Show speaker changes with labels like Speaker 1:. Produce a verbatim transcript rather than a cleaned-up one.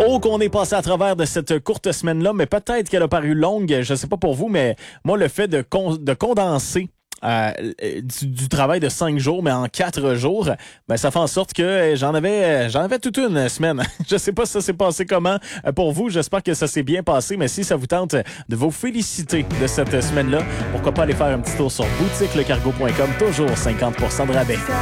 Speaker 1: Oh, qu'on est passé à travers de cette courte semaine-là, mais peut-être qu'elle a paru longue. Je sais pas pour vous, mais moi, le fait de, con- de condenser Euh, du, du travail de cinq jours, mais en quatre jours, ben ça fait en sorte que j'en avais j'en avais toute une semaine. Je sais pas si ça s'est passé comment pour vous. J'espère que ça s'est bien passé, mais si ça vous tente de vous féliciter de cette semaine-là, pourquoi pas aller faire un petit tour sur boutique le cargo point com, toujours cinquante pour cent de rabais.